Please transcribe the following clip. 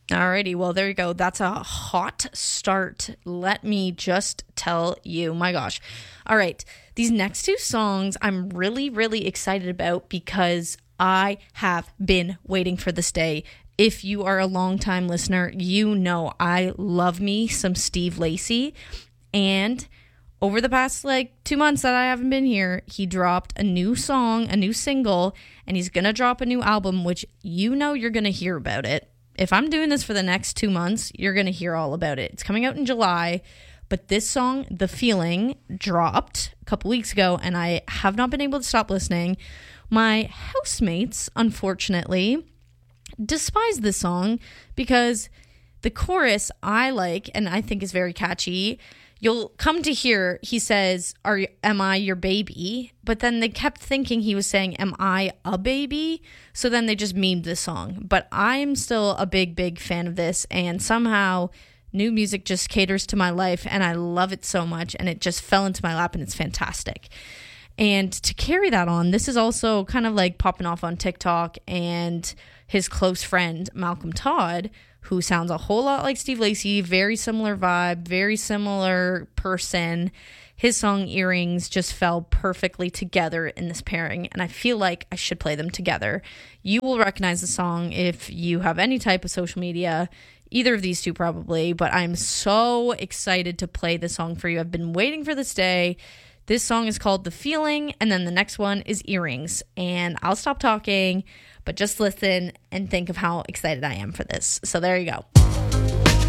Alrighty, well, there you go. That's a hot start. Let me just tell you. My gosh. All right. These next two songs I'm really, really excited about because I have been waiting for this day. If you are a longtime listener, you know I love me some Steve Lacy. And over the past 2 months that I haven't been here, he dropped a new song, a new single, and he's going to drop a new album, which you know you're going to hear about it. If I'm doing this for the next 2 months, you're going to hear all about it. It's coming out in July, but this song, The Feeling, dropped a couple weeks ago, and I have not been able to stop listening. My housemates, unfortunately, despise this song because the chorus I like and I think is very catchy. You'll come to hear he says, am I your baby? But then they kept thinking he was saying, am I a baby? So then they just memed this song. But I'm still a big, big fan of this. And somehow new music just caters to my life. And I love it so much. And it just fell into my lap and it's fantastic. And to carry that on, this is also kind of like popping off on TikTok. And his close friend, Malcolm Todd, who sounds a whole lot like Steve Lacy, very similar vibe, very similar person. His song Earrings just fell perfectly together in this pairing, and I feel like I should play them together. You will recognize the song if you have any type of social media, either of these two probably, but I'm so excited to play this song for you. I've been waiting for this day. This song is called The Feeling, and then the next one is Earrings, and I'll stop talking, but just listen and think of how excited I am for this. So there you go.